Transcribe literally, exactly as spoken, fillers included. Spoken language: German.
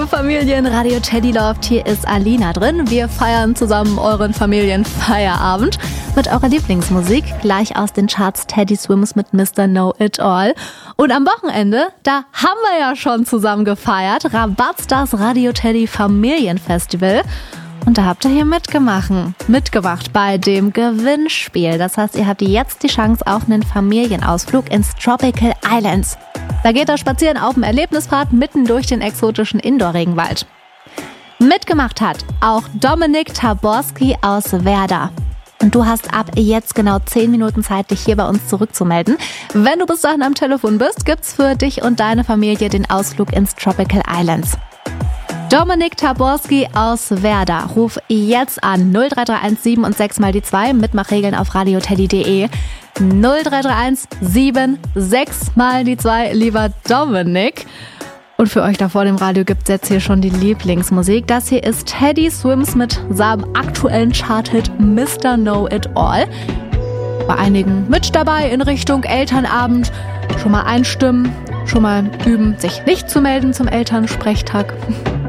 Familien, Radio Teddy Love, hier ist Alina drin. Wir feiern zusammen euren Familienfeierabend mit eurer Lieblingsmusik, gleich aus den Charts Teddy Swims mit Mister Know It All. Und am Wochenende, da haben wir ja schon zusammen gefeiert, Rabattstars Radio Teddy Familienfestival. Und da habt ihr hier mitgemacht, mitgemacht bei dem Gewinnspiel. Das heißt, ihr habt jetzt die Chance auf einen Familienausflug ins Tropical Islands. Da geht das Spazieren auf dem Erlebnispfad mitten durch den exotischen Indoor-Regenwald. Mitgemacht hat auch Dominik Taborski aus Werder. Und du hast ab jetzt genau zehn Minuten Zeit, dich hier bei uns zurückzumelden. Wenn du bis dahin am Telefon bist, gibt's für dich und deine Familie den Ausflug ins Tropical Islands. Dominik Taborski aus Werder, ruf jetzt an null drei drei eins sieben und sechs mal die zwei, Mitmachregeln auf radioteddy punkt de. null drei drei eins sieben sechs mal die zwei, lieber Dominik. Und für euch da vor dem Radio gibt's jetzt hier schon die Lieblingsmusik. Das hier ist Teddy Swims mit seinem aktuellen Charthit Mister Know It All. Bei einigen mit dabei in Richtung Elternabend. Schon mal einstimmen, schon mal üben, sich nicht zu melden zum Elternsprechtag.